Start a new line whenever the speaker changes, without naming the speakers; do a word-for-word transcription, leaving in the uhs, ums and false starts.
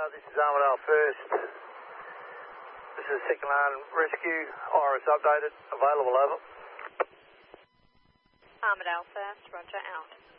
this is Armadale First. This is second line rescue. Iris updated. Available, over.
Armadale First, roger, out.